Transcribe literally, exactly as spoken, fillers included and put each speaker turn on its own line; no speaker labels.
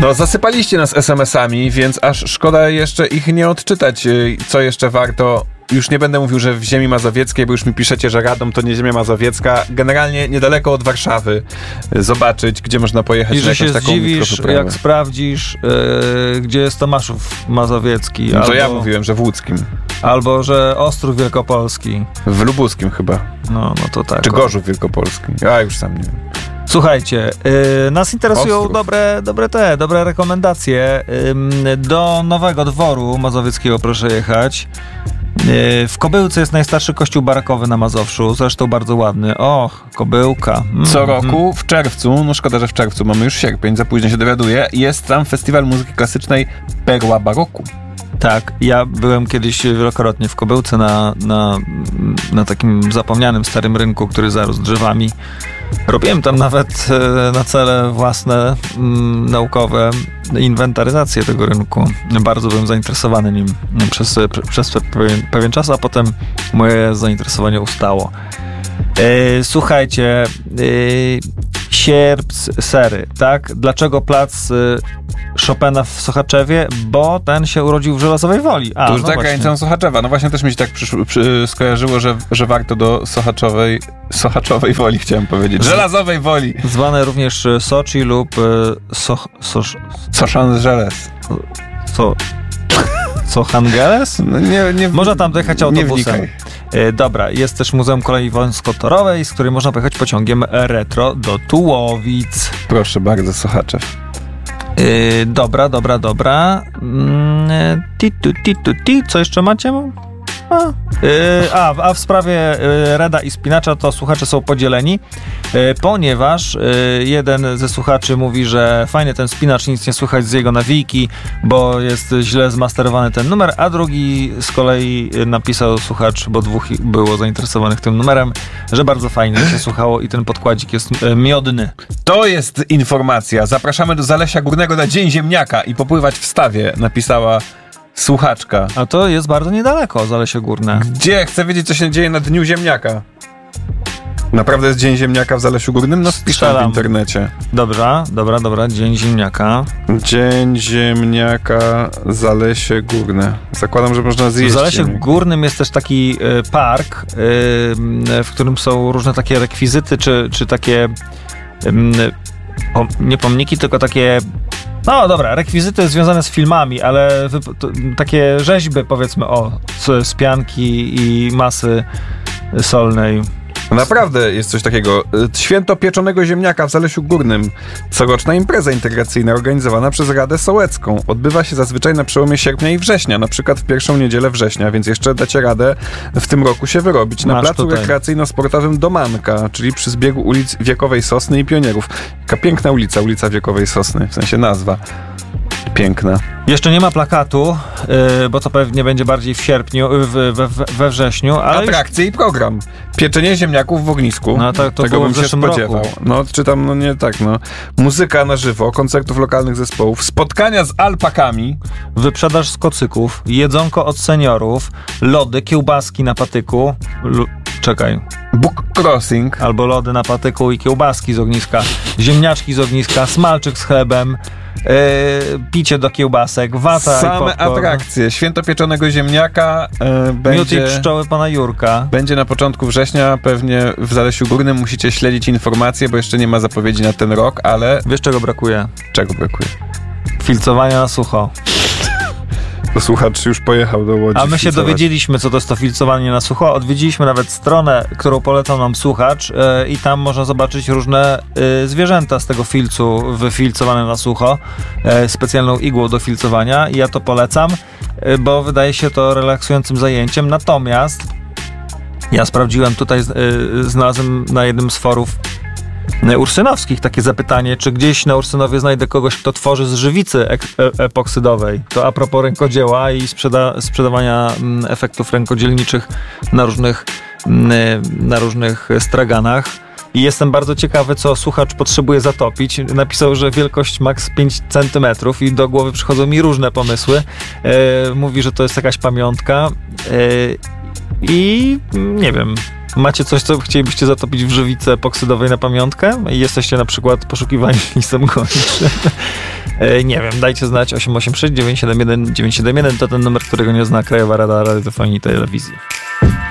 No, zasypaliście nas es em esami, więc aż szkoda jeszcze ich nie odczytać. Co jeszcze warto? Już nie będę mówił, że w ziemi mazowieckiej, bo już mi piszecie, że Radom to nie ziemia mazowiecka. Generalnie niedaleko od Warszawy zobaczyć, gdzie można pojechać
i
na
że
jakąś
się
taką
zdziwisz,
mikrowyprawę.
jak sprawdzisz, yy, gdzie jest Tomaszów Mazowiecki.
No to
albo,
ja mówiłem, że w Łódzkim.
Albo, że Ostrów Wielkopolski.
W Lubuskim chyba.
No, no to tak.
Czy Gorzów Wielkopolski. Ja już sam nie wiem.
Słuchajcie, yy, nas interesują
Ostrów.
dobre, dobre te, dobre rekomendacje. Yy, do Nowego Dworu Mazowieckiego proszę jechać. Yy, w Kobyłce jest najstarszy kościół barakowy na Mazowszu, zresztą bardzo ładny. Och, Kobyłka. Mm,
Co roku w czerwcu, no szkoda, że w czerwcu, mamy już sierpień, za późno się dowiaduję, jest tam festiwal muzyki klasycznej Perła Baroku.
Tak, ja byłem kiedyś wielokrotnie w Kobyłce na, na, na takim zapomnianym starym rynku, który zarósł drzewami. Robiłem tam nawet e, na cele własne, m, naukowe, inwentaryzację tego rynku. Bardzo byłem zainteresowany nim przez, przez pewien, pewien czas, a potem moje zainteresowanie ustało. E, słuchajcie, e, Sierps Sery, tak? Dlaczego plac e, Chopina w Sochaczewie? Bo ten się urodził w Żelazowej Woli. A,
Tuż
no
za
właśnie.
granicą Sochaczewa. No właśnie też mi się tak przyszło, przy, skojarzyło, że, że warto do Sochaczowej, Sochaczowej Woli, chciałem powiedzieć. Żelazowej Woli.
Zwane również Sochi lub e, Soch... Soch...
Sochans-Żelez.
Co? Sochangeles?
No nie, nie,
Można tam dojechać
nie
autobusem.
wnikaj.
E, dobra, jest też Muzeum Kolei Wąskotorowej, z której można pojechać pociągiem retro do Tułowic.
Proszę bardzo, Sochaczew.
E, dobra, dobra, dobra. Mm, e, ti, tu, ti, tu, ti. Co jeszcze macie? A, e, a, a w sprawie e, Reda i Spinacza to słuchacze są podzieleni, e, ponieważ e, jeden ze słuchaczy mówi, że fajny ten Spinacz, nic nie słychać z jego nawijki, bo jest źle zmasterowany ten numer, a drugi z kolei napisał słuchacz, bo dwóch było zainteresowanych tym numerem, że bardzo fajnie się słuchało i ten podkładzik jest e, miodny.
To jest informacja. Zapraszamy do Zalesia Górnego na Dzień Ziemniaka i popływać w stawie, napisała słuchaczka.
A to jest bardzo niedaleko, Zalesie Górne.
Gdzie? Chcę wiedzieć, co się dzieje na Dniu Ziemniaka. Naprawdę jest Dzień Ziemniaka w Zalesiu Górnym? No spiszę w
Strzelam.
internecie.
Dobra, dobra, dobra, Dzień Ziemniaka.
Dzień Ziemniaka, Zalesie Górne. Zakładam, że można
W
zjeść
Zalesie
ziemniak.
Górnym jest też taki y, park, y, w którym są różne takie rekwizyty, czy, czy takie y, pom, nie pomniki, tylko takie no dobra, rekwizyty związane z filmami, ale wy, to, takie rzeźby, powiedzmy, o, z, z pianki i masy solnej.
Naprawdę jest coś takiego. Święto pieczonego ziemniaka w Zalesiu Górnym. Coroczna impreza integracyjna organizowana przez Radę Sołecką. Odbywa się zazwyczaj na przełomie sierpnia i września, na przykład w pierwszą niedzielę września, więc jeszcze dacie radę w tym roku się wyrobić. Na
Masz
placu
tutaj.
rekreacyjno-sportowym Domanka, czyli przy zbiegu ulic Wiekowej Sosny i Pionierów. Jaka piękna ulica, ulica Wiekowej Sosny, w sensie nazwa. Piękna.
Jeszcze nie ma plakatu, yy, bo to pewnie będzie bardziej w sierpniu, w, we, we, we wrześniu, ale już
Atrakcje i program. Pieczenie ziemniaków w ognisku.
No to- to
Tego
było
bym
w
się
zeszłym
spodziewał.
roku.
No, czytam, no nie tak, no. Muzyka na żywo, koncertów lokalnych zespołów, spotkania z alpakami.
wyprzedaż z kocyków, jedzonko od seniorów, lody, kiełbaski na patyku, Lu- czekaj,
Book crossing.
albo lody na patyku i kiełbaski z ogniska, ziemniaczki z ogniska, smalczyk z chlebem, yy, picie do kiełbasek, wata i
Same
popcorn,
atrakcje. Święto pieczonego ziemniaka e,
miód
będzie,
i pszczoły pana Jurka.
będzie na początku września. Pewnie w Zalesiu Górnym musicie śledzić informacje, bo jeszcze nie ma zapowiedzi na ten rok, ale
Wiesz czego brakuje?
czego brakuje?
Filcowania na sucho.
To słuchacz już pojechał do Łodzi.
A my się
filcować.
dowiedzieliśmy, co to jest to filcowanie na sucho. Odwiedziliśmy nawet stronę, którą polecał nam słuchacz yy, i tam można zobaczyć różne yy, zwierzęta z tego filcu wyfilcowane na sucho, yy, specjalną igłą do filcowania i ja to polecam, yy, bo wydaje się to relaksującym zajęciem. Natomiast ja sprawdziłem tutaj, yy, znalazłem na jednym z forów yy, ursynowskich takie zapytanie, czy gdzieś na Ursynowie znajdę kogoś, kto tworzy z żywicy ek- e- epoksydowej. To a propos rękodzieła i sprzeda- sprzedawania mm, efektów rękodzielniczych na różnych, mm, na różnych straganach. I jestem bardzo ciekawy, co słuchacz potrzebuje zatopić. Napisał, że wielkość maks pięć centymetrów i do głowy przychodzą mi różne pomysły. E, mówi, że to jest jakaś pamiątka. E, I nie wiem... Macie coś, co chcielibyście zatopić w żywicy epoksydowej na pamiątkę? I jesteście na przykład poszukiwani listem gończym? E, nie wiem, dajcie znać. Osiem osiem sześć dziewięć siedem jeden dziewięć siedem jeden to ten numer, którego nie zna Krajowa Rada Radiofonii i Telewizji.